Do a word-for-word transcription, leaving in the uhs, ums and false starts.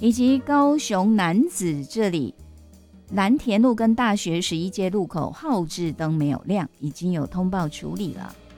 以及高雄楠梓这里蓝田路跟大学十一街路口号志灯没有亮，已经有通报处理了。